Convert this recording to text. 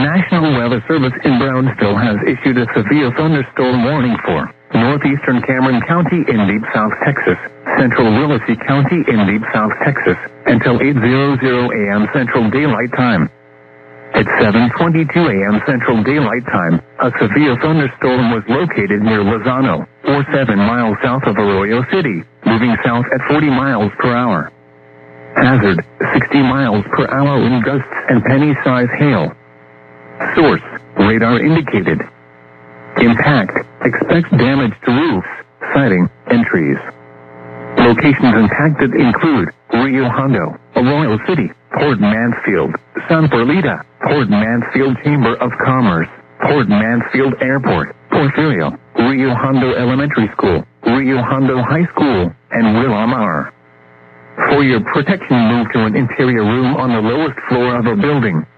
National Weather Service in Brownsville has issued a severe thunderstorm warning for northeastern Cameron County in deep South Texas, central Willacy County in deep South Texas, until 8:00 a.m. Central Daylight Time. At 7:22 a.m. Central Daylight Time, a severe thunderstorm was located near Lozano, or 7 miles south of Arroyo City, moving south at 40 miles per hour. Hazard, 60 miles per hour wind gusts and penny-size hail. Source, radar indicated. Impact, expect damage to roofs, siding, and trees. Locations impacted include Rio Hondo, Arroyo City, Port Mansfield, San Perlita, Port Mansfield Chamber of Commerce, Port Mansfield Airport, Porfirio, Rio Hondo Elementary School, Rio Hondo High School, and Willamar. For your protection, move to an interior room on the lowest floor of a building.